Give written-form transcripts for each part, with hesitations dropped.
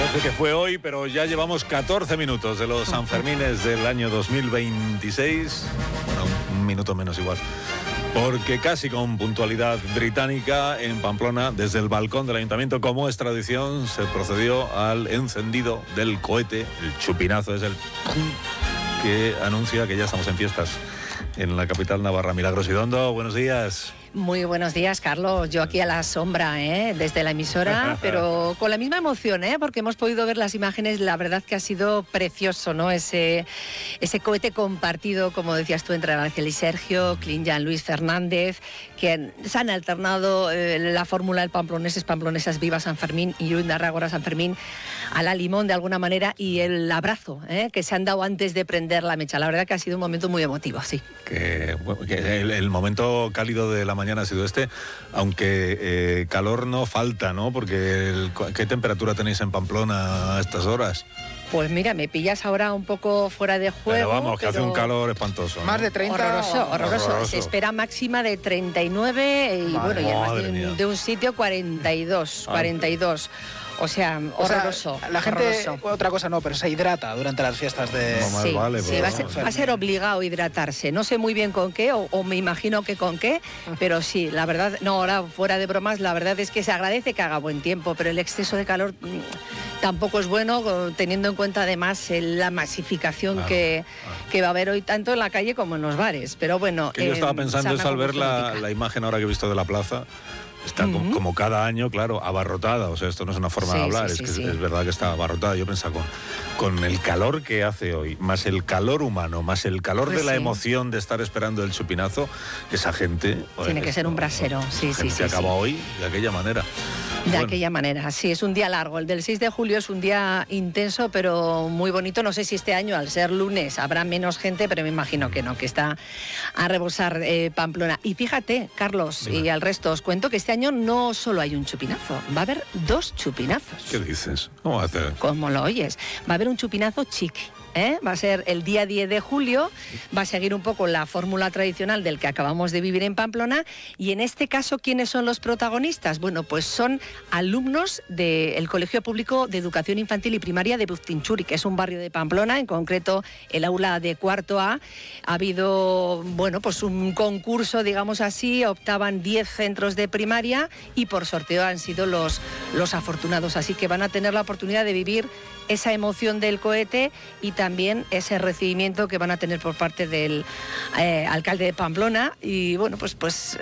Parece que fue hoy, pero ya llevamos 14 minutos de los Sanfermines del año 2026. Bueno, un minuto menos igual. Porque casi con puntualidad británica, en Pamplona, desde el balcón del ayuntamiento, como es tradición, se procedió al encendido del cohete. El chupinazo es el ¡pum!, que anuncia que ya estamos en fiestas en la capital navarra. Milagros Idondo, buenos días. Muy buenos días, Carlos. Yo aquí a la sombra, desde la emisora, pero con la misma emoción, porque hemos podido ver las imágenes. La verdad que ha sido precioso, ¿no? Ese cohete compartido, como decías tú, entre Araceli y Sergio, Clinjan, Luis Fernández, que se han alternado la fórmula del pamplonesas Viva San Fermín y Llull de Rágora San Fermín a la limón de alguna manera, y el abrazo que se han dado antes de prender la mecha. La verdad que ha sido un momento muy emotivo, sí. Que el momento cálido de la mañana ha sido este, aunque calor no falta, ¿no? Porque ¿qué temperatura tenéis en Pamplona a estas horas? Pues mira, me pillas ahora un poco fuera de juego. Pero vamos, que hace un calor espantoso, ¿no? Más de 30. Horroroso. Se espera máxima de 39 y bueno, y además de un sitio 42. O sea, horroroso. La gente, horroroso. Otra cosa no, pero se hidrata durante las fiestas de... No más Sí, vale, sí, va a ser obligado a hidratarse. No sé muy bien con qué, o me imagino que con qué, pero sí, la verdad, no, ahora fuera de bromas, la verdad es que se agradece que haga buen tiempo, pero el exceso de calor tampoco es bueno, teniendo en cuenta además la masificación que va a haber hoy tanto en la calle como en los bares. Pero bueno... Que yo estaba pensando eso al ver la imagen ahora que he visto de la plaza. Está como cada año, claro, abarrotada. O sea, esto no es una forma de hablar, es verdad que está abarrotada. Yo pensaba, con el calor que hace hoy, más el calor humano, más el calor de la emoción de estar esperando el chupinazo, esa gente... Tiene que ser un brasero, sí. Se acaba hoy de aquella manera. De aquella manera, sí, es un día largo. El del 6 de julio es un día intenso, pero muy bonito. No sé si este año, al ser lunes, habrá menos gente, pero me imagino que no, que está a rebosar Pamplona. Y fíjate, Carlos, y al resto os cuento que este año no solo hay un chupinazo, va a haber 2 chupinazos. ¿Qué dices? ¿Cómo va a hacer? ¿Cómo lo oyes? Va a haber un chupinazo chiqui. Va a ser el día 10 de julio, va a seguir un poco la fórmula tradicional del que acabamos de vivir en Pamplona, y en este caso, ¿quiénes son los protagonistas? Bueno, pues son alumnos del Colegio Público de Educación Infantil y Primaria de Buztinchuri, que es un barrio de Pamplona, en concreto el aula de cuarto A. Ha habido, bueno, pues un concurso, digamos así, optaban 10 centros de primaria y por sorteo han sido los afortunados, así que van a tener la oportunidad de vivir esa emoción del cohete y también ese recibimiento que van a tener por parte del alcalde de Pamplona. Y bueno, pues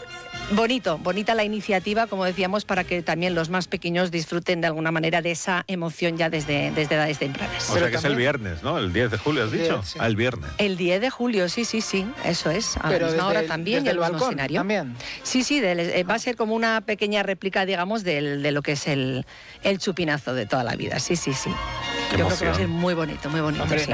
bonita la iniciativa, como decíamos, para que también los más pequeños disfruten de alguna manera de esa emoción ya desde edades tempranas. O sea que es el viernes, ¿no? El 10 de julio, ¿has dicho? Sí. El viernes. El 10 de julio, sí, eso es. A la misma hora también, y el mismo escenario. ¿También? Sí, va a ser como una pequeña réplica, digamos, de lo que es el chupinazo de toda la vida. Sí. Qué Yo emoción. creo que va a ser muy bonito, Hombre, sí.